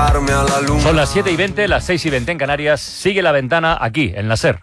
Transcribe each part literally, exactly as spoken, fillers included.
acercarme a la luna. Son las siete y veinte, las seis y veinte en Canarias. Sigue La Ventana aquí, en la SER.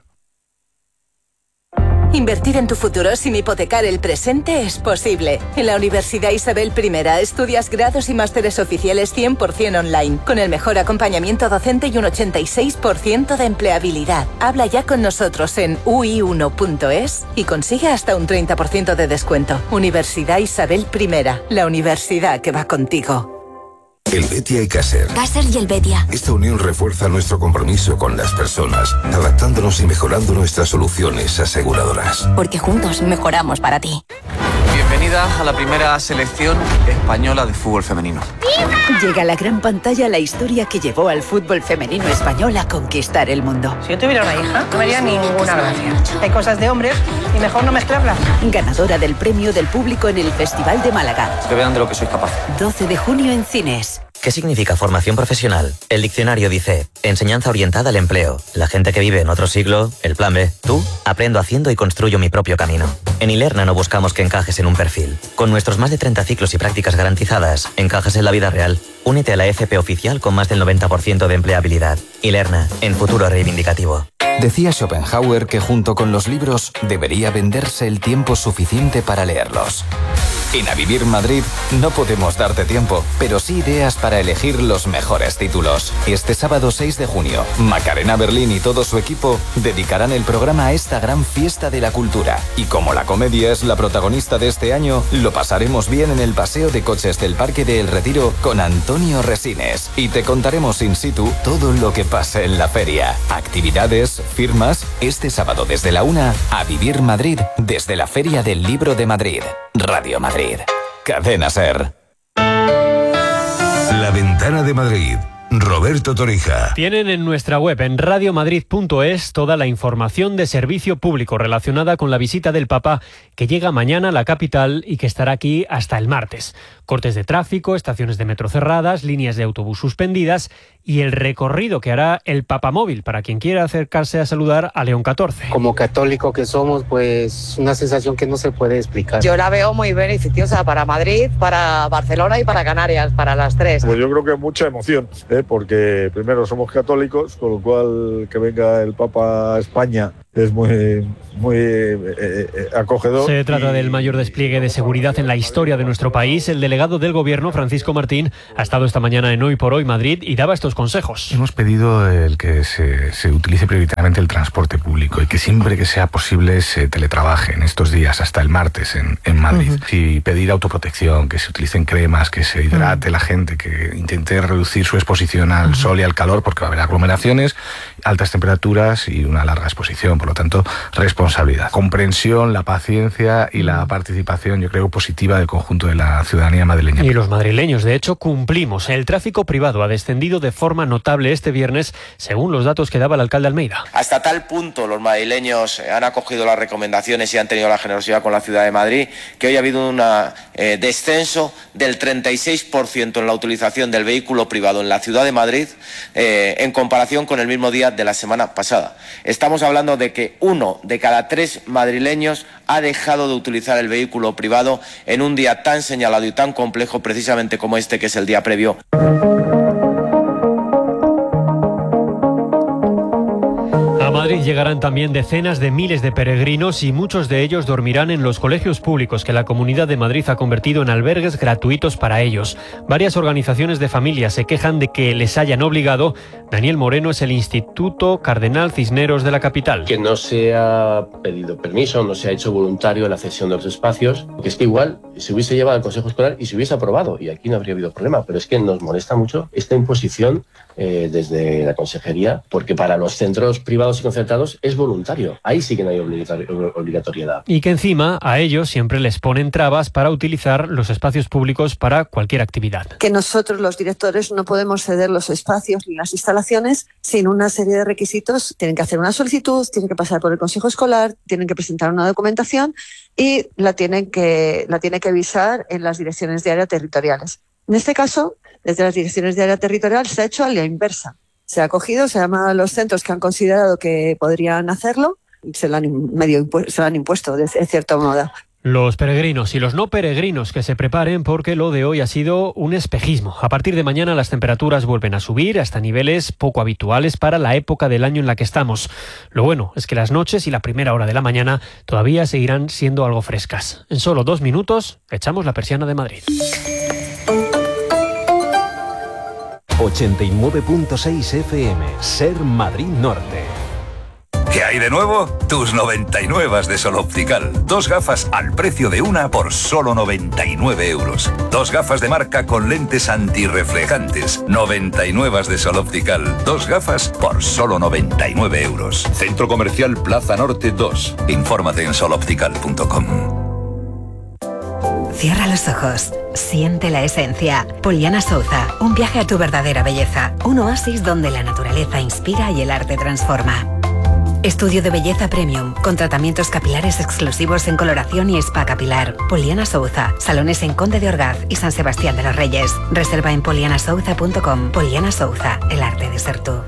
Invertir en tu futuro sin hipotecar el presente es posible. En la Universidad Isabel I estudias grados y másteres oficiales cien por ciento online, con el mejor acompañamiento docente y un ochenta y seis por ciento de empleabilidad. Habla ya con nosotros en u i uno punto es y consigue hasta un treinta por ciento de descuento. Universidad Isabel I, la universidad que va contigo. El Betia y Caser. Caser y el Betia. Esta unión refuerza nuestro compromiso con las personas, adaptándonos y mejorando nuestras soluciones aseguradoras. Porque juntos mejoramos para ti. Bienvenida a la primera selección española de fútbol femenino. Llega a la gran pantalla la historia que llevó al fútbol femenino español a conquistar el mundo. Si yo tuviera una hija, no me haría ninguna gracia. Hay cosas de hombres y mejor no mezclarlas. Ganadora del premio del público en el Festival de Málaga. Que vean de lo que soy capaz. doce de junio en cines. ¿Qué significa formación profesional? El diccionario dice, enseñanza orientada al empleo. La gente que vive en otro siglo, el plan B. Tú, aprendo haciendo y construyo mi propio camino. En Ilerna no buscamos que encajes en un perfil. Con nuestros más de treinta ciclos y prácticas garantizadas, encajas en la vida real. Únete a la F P oficial con más del noventa por ciento de empleabilidad. Ilerna, en futuro reivindicativo. Decía Schopenhauer que junto con los libros debería venderse el tiempo suficiente para leerlos. En A Vivir Madrid no podemos darte tiempo, pero sí ideas para elegir los mejores títulos. Este sábado seis de junio, Macarena Berlín y todo su equipo dedicarán el programa a esta gran fiesta de la cultura. Y como la comedia es la protagonista de este año, lo pasaremos bien en el paseo de coches del Parque de El Retiro con Antonio Resines. Y te contaremos in situ todo lo que pase en la feria. Actividades, firmas, este sábado desde la una, A Vivir Madrid, desde la Feria del Libro de Madrid. Radio Madrid. Cadena SER. La Ventana de Madrid. Roberto Torija. Tienen en nuestra web en radiomadrid punto es toda la información de servicio público relacionada con la visita del Papa que llega mañana a la capital y que estará aquí hasta el martes. Cortes de tráfico, estaciones de metro cerradas, líneas de autobús suspendidas y el recorrido que hará el Papamóvil para quien quiera acercarse a saludar a León catorce. Como católico que somos, pues una sensación que no se puede explicar. Yo la veo muy beneficiosa para Madrid, para Barcelona y para Canarias, para las tres. Pues yo creo que mucha emoción, ¿eh? Porque primero somos católicos, con lo cual que venga el Papa a España es muy, muy eh, eh, acogedor. Se trata del mayor despliegue de seguridad en la historia de nuestro país. El delegado del Gobierno, Francisco Martín, ha estado esta mañana en Hoy por Hoy Madrid y daba estos consejos. Hemos pedido el que se, se utilice prioritariamente el transporte público y que siempre que sea posible se teletrabaje en estos días, hasta el martes en, en Madrid. Uh-huh. Y pedir autoprotección, que se utilicen cremas, que se hidrate uh-huh. la gente, que intente reducir su exposición al uh-huh. sol y al calor, porque va a haber aglomeraciones, altas temperaturas y una larga exposición. Por lo tanto, responsabilidad, comprensión, la paciencia y la participación, yo creo, positiva del conjunto de la ciudadanía madrileña. Y los madrileños, de hecho, cumplimos. El tráfico privado ha descendido de forma notable este viernes, según los datos que daba el alcalde Almeida. Hasta tal punto los madrileños han acogido las recomendaciones y han tenido la generosidad con la ciudad de Madrid, que hoy ha habido un eh, descenso del treinta y seis por ciento en la utilización del vehículo privado en la ciudad de Madrid eh, en comparación con el mismo día de la semana pasada. Estamos hablando de que uno de cada tres madrileños ha dejado de utilizar el vehículo privado en un día tan señalado y tan complejo precisamente como este, que es el día previo. A Madrid llegarán también decenas de miles de peregrinos y muchos de ellos dormirán en los colegios públicos que la Comunidad de Madrid ha convertido en albergues gratuitos para ellos. Varias organizaciones de familias se quejan de que les hayan obligado. Daniel Moreno es el Instituto Cardenal Cisneros de la capital. Que no se ha pedido permiso, no se ha hecho voluntario la cesión de los espacios, porque es que igual se hubiese llevado al Consejo Escolar y se hubiese aprobado y aquí no habría habido problema, pero es que nos molesta mucho esta imposición eh, desde la Consejería, porque para los centros privados y concertados es voluntario, ahí sí que no hay obligatoriedad. Y que encima a ellos siempre les ponen trabas para utilizar los espacios públicos para cualquier actividad. Que nosotros los directores no podemos ceder los espacios ni las instalaciones sin una serie de requisitos. Tienen que hacer una solicitud, tienen que pasar por el Consejo Escolar, tienen que presentar una documentación y la tienen que, la tiene que visar en las direcciones de área territoriales. En este caso, desde las direcciones de área territorial se ha hecho a la inversa. Se ha cogido, se llama a los centros que han considerado que podrían hacerlo y se lo han, medio impu- se lo han impuesto de cierto modo. Los peregrinos y los no peregrinos que se preparen porque lo de hoy ha sido un espejismo. A partir de mañana las temperaturas vuelven a subir hasta niveles poco habituales para la época del año en la que estamos. Lo bueno es que las noches y la primera hora de la mañana todavía seguirán siendo algo frescas. En solo dos minutos echamos la persiana de Madrid. ochenta y nueve punto seis F M, Ser Madrid Norte. ¿Qué hay de nuevo? Tus noventa y nueve de Sol Optical. Dos gafas al precio de una por solo noventa y nueve euros. Dos gafas de marca con lentes antirreflejantes. noventa y nueve de Sol Optical. Dos gafas por solo noventa y nueve euros. Centro Comercial Plaza Norte dos. Infórmate en sol optical punto com. Cierra los ojos. Siente la esencia. Poliana Souza. Un viaje a tu verdadera belleza. Un oasis donde la naturaleza inspira y el arte transforma. Estudio de belleza premium, con tratamientos capilares exclusivos en coloración y spa capilar. Poliana Souza, salones en Conde de Orgaz y San Sebastián de los Reyes. Reserva en poliana souza punto com. Poliana Souza, el arte de ser tú.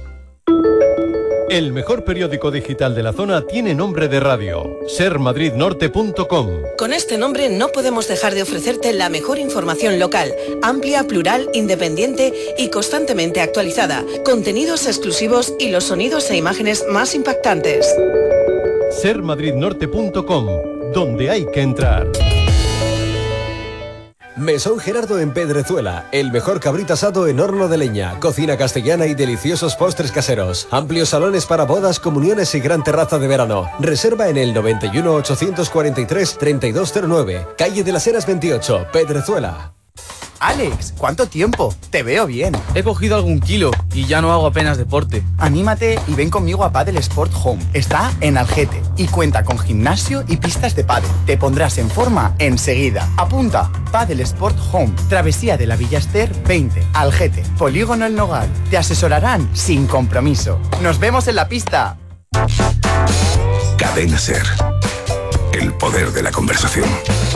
El mejor periódico digital de la zona tiene nombre de radio, ser madrid norte punto com. Con este nombre no podemos dejar de ofrecerte la mejor información local, amplia, plural, independiente y constantemente actualizada, contenidos exclusivos y los sonidos e imágenes más impactantes. ser madrid norte punto com, donde hay que entrar. Mesón Gerardo en Pedrezuela, el mejor cabrito asado en horno de leña, cocina castellana y deliciosos postres caseros, amplios salones para bodas, comuniones y gran terraza de verano. Reserva en el noventa y uno, ochocientos cuarenta y tres, treinta y dos cero nueve, calle de las Heras veintiocho, Pedrezuela. Alex, ¿cuánto tiempo? Te veo bien. He cogido algún kilo y ya no hago apenas deporte. Anímate y ven conmigo a Padel Sport Home. Está en Algete y cuenta con gimnasio y pistas de pádel. Te pondrás en forma enseguida. Apunta, Padel Sport Home, Travesía de la Villa Ester veinte, Algete, Polígono El Nogal. Te asesorarán sin compromiso. Nos vemos en la pista. Cadena Ser. El poder de la conversación.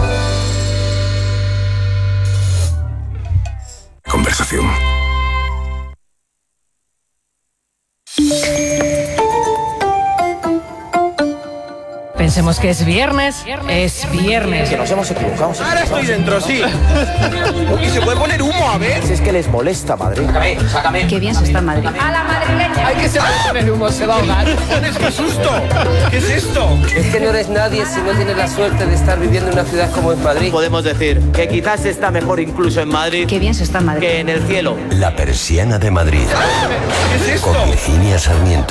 Conversación. Pensemos que es viernes, es viernes. Que nos hemos equivocado. Ahora estoy dentro, sí. ¿Y se puede poner humo, a ver? Si es que les molesta Madrid. Sácame, sácame. Qué bien se está en Madrid. A la madrileña. Hay que se puede poner humo, se va a ahogar. ¡Qué susto! ¿Qué es esto? Es que no eres nadie si no tienes la suerte de estar viviendo en una ciudad como es Madrid. Podemos decir que quizás está mejor incluso en Madrid. Qué bien se está en Madrid. Que en el cielo. La persiana de Madrid. ¿Qué es esto? Con Virginia Sarmiento.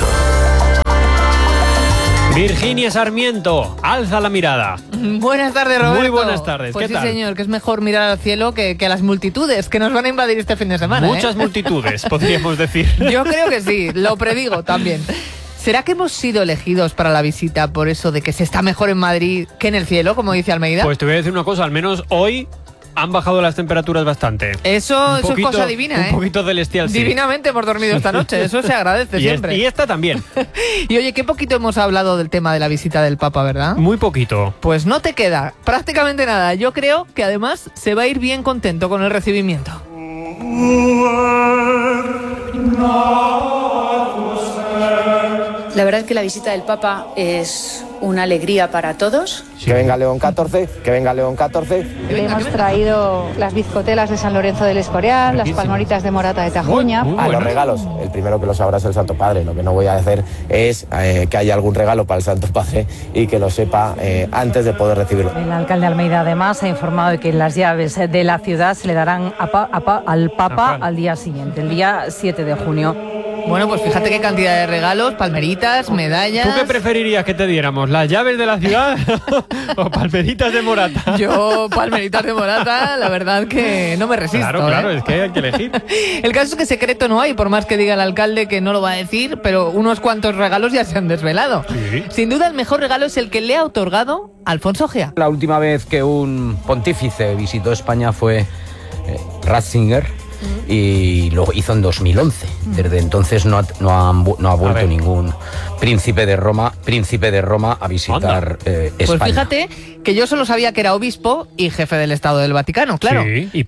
Virginia Sarmiento, alza la mirada. Buenas tardes, Roberto. Muy buenas tardes, pues ¿qué sí, tal? señor, que es mejor mirar al cielo que, que a las multitudes que nos van a invadir este fin de semana. Muchas ¿eh? multitudes, podríamos decir. Yo creo que sí, lo predigo también. ¿Será que hemos sido elegidos para la visita por eso de que se está mejor en Madrid que en el cielo, como dice Almeida? Pues te voy a decir una cosa, al menos hoy han bajado las temperaturas bastante. Eso, eso poquito, es cosa divina, ¿eh? Un poquito celestial, sí. Divinamente hemos dormido esta noche, eso se agradece y siempre. Es, y esta también. Y oye, qué poquito hemos hablado del tema de la visita del Papa, ¿verdad? Muy poquito. Pues no te queda prácticamente nada. Yo creo que además se va a ir bien contento con el recibimiento. La verdad es que la visita del Papa es una alegría para todos. Que venga León catorce, que venga León catorce. Le hemos traído las bizcotelas de San Lorenzo del Escorial, las palmoritas de Morata de Tajuña. Muy, muy ah, los regalos. El primero que lo sabrá es el Santo Padre. Lo que no voy a hacer es eh, que haya algún regalo para el Santo Padre y que lo sepa eh, antes de poder recibirlo. El alcalde Almeida además ha informado de que las llaves de la ciudad se le darán a pa, a pa, al Papa al día siguiente, el día siete de junio. Bueno, pues fíjate qué cantidad de regalos, palmeritas, medallas. ¿Tú qué preferirías que te diéramos? ¿Las llaves de la ciudad o palmeritas de Morata? Yo, palmeritas de Morata, la verdad que no me resisto. Claro, claro, ¿eh? Es que hay que elegir. El caso es que secreto no hay, por más que diga el alcalde que no lo va a decir, pero unos cuantos regalos ya se han desvelado. Sí. Sin duda el mejor regalo es el que le ha otorgado Alfonso Gea. La última vez que un pontífice visitó España fue eh, Ratzinger. Y lo hizo en dos mil once. Desde entonces no ha, no ha, no ha vuelto ningún príncipe de Roma, príncipe de Roma a visitar eh, España. Pues fíjate que yo solo sabía que era obispo y jefe del Estado del Vaticano, claro. Sí, y papa. Pero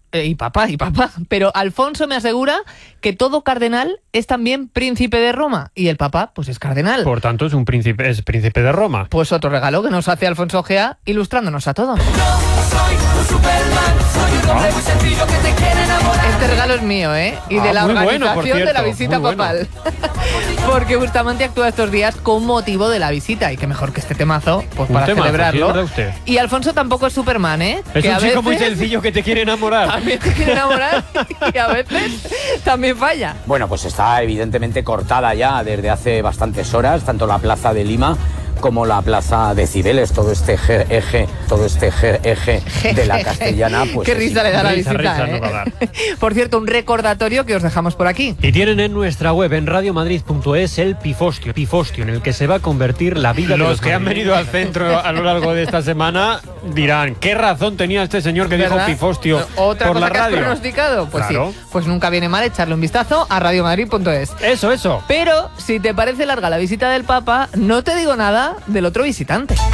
eh, y papá, y papá, pero Alfonso me asegura que todo cardenal es también príncipe de Roma, y el papá, pues es cardenal. Por tanto, es un príncipe, es príncipe de Roma. Pues otro regalo que nos hace Alfonso Gea, ilustrándonos a todos. Soy un Superman, soy un hombre muy sencillo que te quiere enamorar. Este regalo es mío, ¿eh? Y Ah, de la muy bueno, organización por cierto, de la visita muy bueno. papal. Porque Bustamante actúa estos días con motivo de la visita, y qué mejor que este temazo, pues Un para temazo, celebrarlo. sí, es verdad usted. Y Alfonso tampoco es Superman, ¿eh? Es Que un a chico muy veces sencillo que te quiere enamorar. También te quiere enamorar y a veces también falla. Bueno, pues está evidentemente cortada ya desde hace bastantes horas, tanto la plaza de Lima como la plaza de Cibeles, todo este eje, eje todo este eje, eje de la Castellana. Pues Qué es risa le da la Risa, visita, risa, ¿eh? no va a dar. Por cierto, un recordatorio que os dejamos por aquí. Y tienen en nuestra web, en radiomadrid punto es, el pifostio, pifostio en el que se va a convertir la vida de los que han venido al centro a lo largo de esta semana dirán, ¿qué razón tenía este señor que dijo ¿Verdad? pifostio ¿Otra por cosa la que has radio? pronosticado? Pues Claro. sí, pues nunca viene mal echarle un vistazo a radiomadrid punto es. Eso, eso. Pero si te parece larga la visita del Papa, no te digo nada del otro visitante.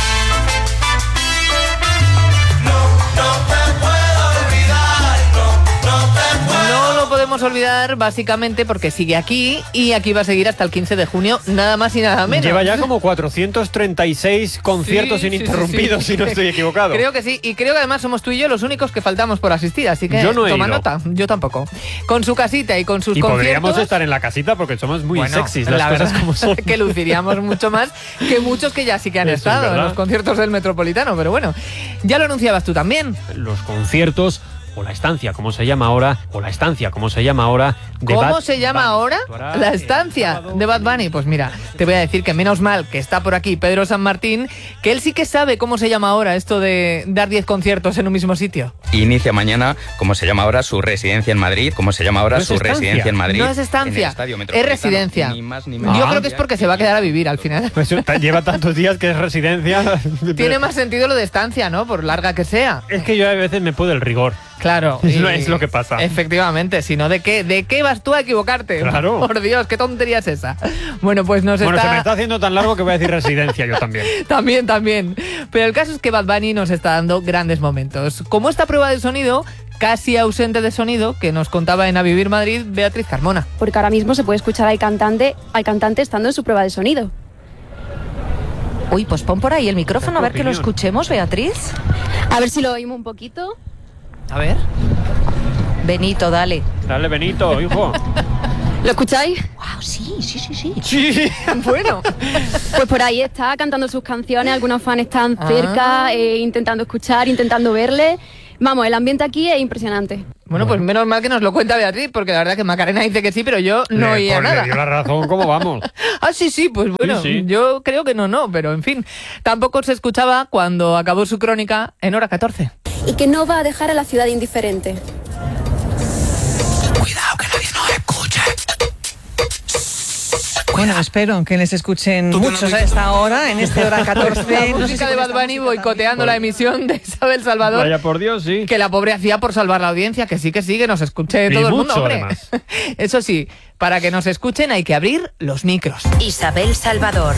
No lo podemos olvidar básicamente porque sigue aquí y aquí va a seguir hasta el quince de junio, nada más y nada menos. Lleva ya como cuatrocientos treinta y seis conciertos Sí, sí, ininterrumpidos, sí, sí. si no estoy equivocado. Creo que sí, y creo que además somos tú y yo los únicos que faltamos por asistir, así que Yo no he toma ido. nota, yo tampoco. Con su casita y con sus Y conciertos... podríamos estar en la casita porque somos muy Bueno, sexys, las la cosas verdad como son. que luciríamos mucho más que muchos que ya sí que han Eso es estado en verdad. los conciertos del Metropolitano, pero bueno, ya lo anunciabas tú también. Los conciertos, o la estancia, como se llama ahora, o la estancia, como se llama ahora, de ¿Cómo Bad se llama Bunny. ahora? Actuará La el estancia sábado. de Bad Bunny. Pues mira, te voy a decir que menos mal que está por aquí Pedro San Martín, que él sí que sabe cómo se llama ahora esto de dar diez conciertos en un mismo sitio. Inicia mañana, como se llama ahora, su residencia en Madrid, como se llama ahora ¿No es su estancia? residencia en Madrid. No es en el estancia, Estadio es Metropolitano. residencia. Ni más ni menos. Yo Ah. creo que es porque se va a quedar a vivir al final. Pues, ta- lleva tantos días que es residencia. Tiene más sentido lo de estancia, ¿no? Por larga que sea. Es que yo a veces me puedo el rigor. Claro. Es y- lo- es lo que pasa. Efectivamente, si no, ¿de qué, ¿de qué vas tú a equivocarte? Claro. Por Dios, qué tontería es esa. Bueno, pues nos Bueno, está... se me está haciendo tan largo que voy a decir residencia yo también. También, también. Pero el caso es que Bad Bunny nos está dando grandes momentos. Como esta prueba de sonido, casi ausente de sonido, que nos contaba en A Vivir Madrid Beatriz Carmona. Porque ahora mismo se puede escuchar al cantante, al cantante estando en su prueba de sonido. Uy, pues pon por ahí el micrófono, a ver que lo escuchemos, Beatriz. A ver si lo oímos un poquito. A ver. Benito, dale. Dale, Benito, hijo. ¿Lo escucháis? Wow, sí, sí, sí, sí. Sí. Bueno. Pues por ahí está cantando sus canciones, algunos fans están Ah. cerca, eh, intentando escuchar, intentando verle. Vamos, el ambiente aquí es impresionante. Bueno, pues menos mal que nos lo cuenta Beatriz, porque la verdad que Macarena dice que sí, pero yo no Le- oía pues, nada. Le dio la razón, ¿cómo vamos? Ah, sí, sí, pues bueno, Sí, sí. yo creo que no, no, pero en fin. Tampoco se escuchaba cuando acabó su crónica en hora catorce. Y que no va a dejar a la ciudad indiferente. Cuidado que nadie nos escuche. Bueno, espero que les escuchen muchos a esta hora, en este hora catorce. La música de Bad Bunny boicoteando la emisión de Isabel Salvador. Vaya por Dios, sí. Que la pobre hacía por salvar la audiencia, que sí, que sí, que nos escuche Y todo el mundo, mucho, hombre. además. Eso sí, para que nos escuchen hay que abrir los micros. Isabel Salvador.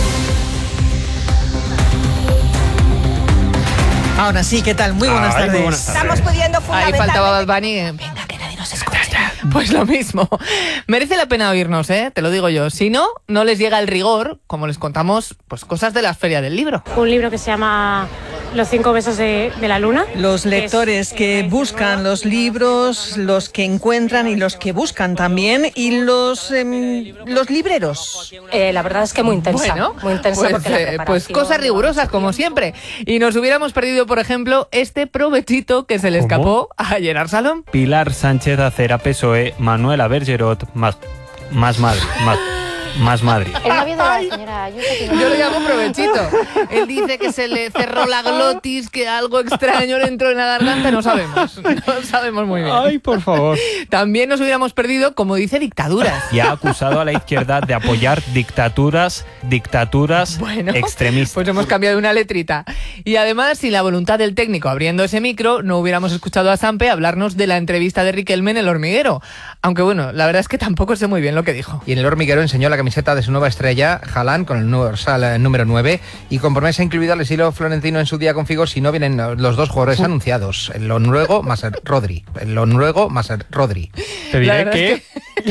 Ahora sí, ¿qué tal? Muy buenas Ay, muy tardes. buenas tardes. Estamos pudiendo Ahí fundamentalmente... faltaba Bad Bunny. Venga, que nadie nos escuche. Pues lo mismo. Merece la pena oírnos, ¿eh? Te lo digo yo. Si no, no les llega el rigor, como les contamos, pues cosas de la Feria del Libro. Un libro que se llama Los cinco besos de, de la luna. Los lectores que buscan los libros, los que encuentran y los que buscan también, y los, em, los libreros. Eh, la verdad es que muy intensa. Bueno, muy intensa pues, porque la eh, pues preparación- cosas rigurosas, como siempre. Y nos hubiéramos perdido, por ejemplo, este provechito que se le ¿Cómo? escapó a Gerard Salom. Pilar Sánchez Acera, P S O E, Manuela Bergerot, más, más Madrid, más, más Madrid. El novio de la señora Ayuso tiene- Yo lo llamo provechito. Él dice que se le cerró la glotis, que algo extraño le entró en la garganta. No sabemos. No sabemos muy bien. Ay, por favor. También nos hubiéramos perdido, como dice, dictaduras. Y ha acusado a la izquierda de apoyar dictaturas, dictaturas Bueno, extremistas. pues hemos cambiado una letrita. Y además, sin la voluntad del técnico abriendo ese micro, no hubiéramos escuchado a Sampe hablarnos de la entrevista de Riquelme en El Hormiguero. Aunque bueno, la verdad es que tampoco sé muy bien lo que dijo. Y en El Hormiguero enseñó la camiseta de su nueva estrella, Haaland, con el dorsal eh, número nueve, y conforme se ha incluido al estilo florentino en su día con Figo, si no vienen los dos jugadores anunciados, el noruego más el Rodri, el noruego más el Rodri. Te diré que...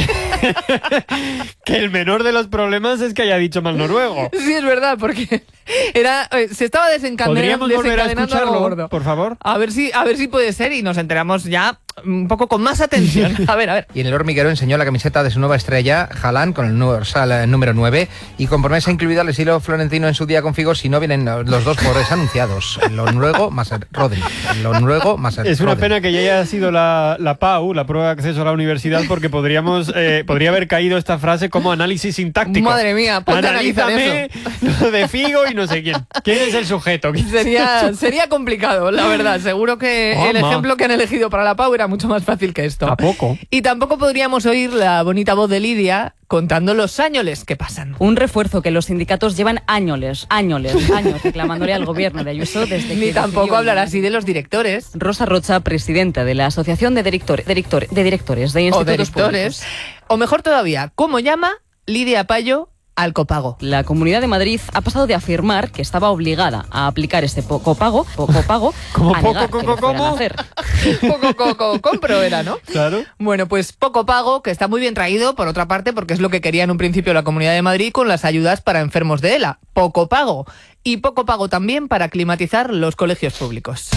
que el menor de los problemas es que haya dicho mal noruego. Sí, es verdad, porque era se estaba desencadenando. ¿Podríamos volver a escucharlo, por favor? A ver si, a ver si puede ser y nos enteramos ya un poco con más atención. A ver, a ver. Y en el hormiguero enseñó la camiseta de su nueva estrella, Haaland, con el dorsal eh, número nueve, y conforme se ha incluido al estilo florentino en su día con Figo, si no vienen los dos jugadores anunciados, el noruego más el Rodri, el noruego más el Es una Rodri. pena que ya haya sido la, la P A U, la prueba de acceso a la universidad, porque podríamos eh, podría haber caído esta frase como análisis sintáctico. Madre mía, ponte a analizar Analízame lo de Figo y no sé quién. ¿Quién es el sujeto? Sería, sería complicado, la verdad. Seguro que Oh, el ma. ejemplo que han elegido para la P A U era mucho más fácil que esto. ¿A poco? Y tampoco podríamos oír la bonita voz de Lidia contando los añoles que pasan. Un refuerzo que los sindicatos llevan añoles, añoles, años reclamándole al gobierno de Ayuso desde que... Ni tampoco hablar así de los directores. Rosa Rocha, presidenta de la Asociación de, director, director, de Directores de O Institutos directores. Públicos. O mejor todavía, ¿cómo llama Lidia Payo al copago? La Comunidad de Madrid ha pasado de afirmar que estaba obligada a aplicar este po- copago, po- copago, ¿Cómo Ah, a poco, negar que coco, lo fueran a cómo? hacer. Poco, poco, compro era, ¿no? Claro. Bueno, pues poco pago, que está muy bien traído, por otra parte, porque es lo que quería en un principio la Comunidad de Madrid con las ayudas para enfermos de ELA. Poco pago. Y poco pago también para climatizar los colegios públicos.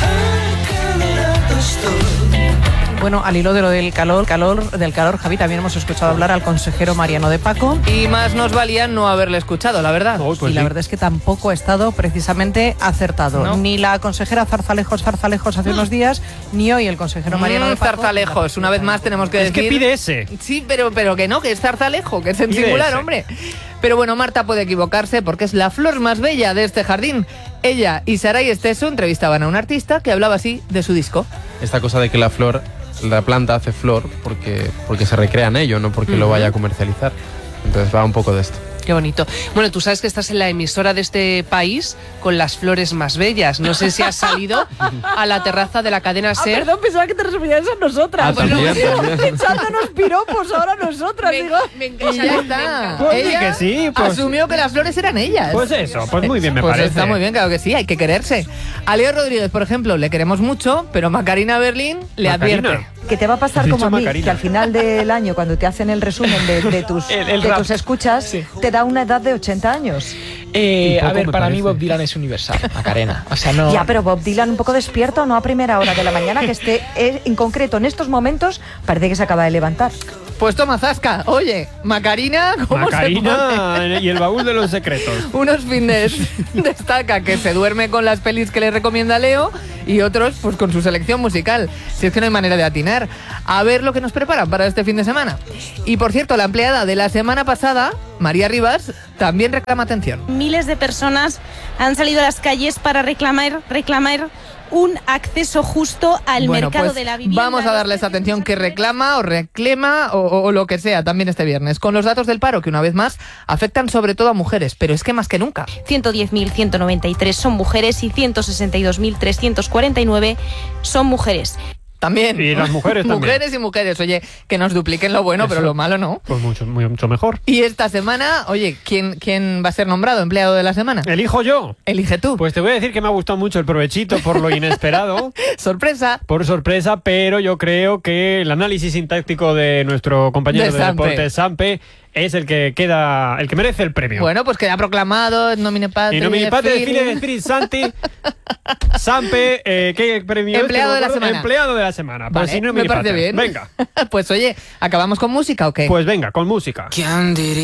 Bueno, al hilo de lo del calor, calor, del calor, Javi, también hemos escuchado hablar al consejero Mariano de Paco. Y más nos valía no haberle escuchado, la verdad. Oh, pues y la sí. verdad es que tampoco ha estado precisamente acertado. No. Ni la consejera Zarzalejos Zarzalejos hace unos días, ni hoy el consejero Mariano de Mm, Paco. Zarzalejos, una vez más tenemos que Es decir... que pide ese. Sí, pero, pero que no, que es Zarzalejo, que es en Pide singular, ese. hombre. Pero bueno, Marta puede equivocarse porque es la flor más bella de este jardín. Ella y Saray Esteso entrevistaban a un artista que hablaba así de su disco. Esta cosa de que la flor, la planta hace flor porque, porque se recrea en ello, no porque lo Ujú. vaya a comercializar. Entonces va un poco de esto. Qué bonito. Bueno, tú sabes que estás en la emisora de este país con las flores más bellas. No sé si has salido a la terraza de la cadena Ah, SER. perdón, pensaba que te referías a nosotras. Ah, también, también. Echándonos piropos ahora nosotras, Me- digo. me encanta, Y ya me está. encanta. Pues sí Ella que sí, pues- asumió que las flores eran ellas. Pues eso, pues muy bien me Pues parece. está muy bien, claro que sí, hay que quererse. A Leo Rodríguez, por ejemplo, le queremos mucho, pero Macarena Berlín le Macarena. advierte. Que te va a pasar Has como a dicho mí, Macarena. que al final del año, cuando te hacen el resumen de, de tus, El- el de rap. tus escuchas, te da una edad de ochenta años. Eh, Y a poco ver, me para mí parece. Bob Dylan es universal, Macarena. O sea, no... Ya, pero Bob Dylan un poco despierto, no a primera hora de la mañana, que esté eh, en concreto en estos momentos, parece que se acaba de levantar. Pues toma Zasca, oye, Macarina, ¿cómo se Macarina pone? y el baúl de los secretos. Unos fines destaca que se duerme con las pelis que le recomienda Leo y otros pues con su selección musical. Si es que no hay manera de atinar. A ver lo que nos preparan para este fin de semana. Y por cierto, la empleada de la semana pasada, María Rivas, también reclama atención. Miles de personas han salido a las calles para reclamar, reclamar un acceso justo al Bueno, mercado pues de la vivienda. vamos a darle esa atención que reclama o reclama o, o- o lo que sea también este viernes. Con los datos del paro que una vez más afectan sobre todo a mujeres, pero es que más que nunca. ciento diez mil ciento noventa y tres son mujeres y ciento sesenta y dos mil trescientos cuarenta y nueve son mujeres. También. Y las mujeres también. Mujeres y mujeres. Oye, que nos dupliquen lo bueno, Eso. pero lo malo no. Pues mucho, muy- mucho mejor. Y esta semana, oye, ¿quién, ¿quién va a ser nombrado empleado de la semana? ¿Elijo yo? Elige tú. Pues te voy a decir que me ha gustado mucho el provechito por lo inesperado. Sorpresa. Por sorpresa, pero yo creo que el análisis sintáctico de nuestro compañero De de, Sampe. deportes, Sampe, es el que queda, el que merece el premio. Bueno, pues queda proclamado en nomine patri. y no mi padre Filii. define de Spirit Santi. Sampe, eh, ¿qué premio es? Empleado Que no de la me acuerdo. semana. Empleado de la semana. Pues Vale, si no me mi parece padre. bien. Venga. Pues oye, ¿acabamos con música o qué? Pues venga, con música. ¿Quién diría?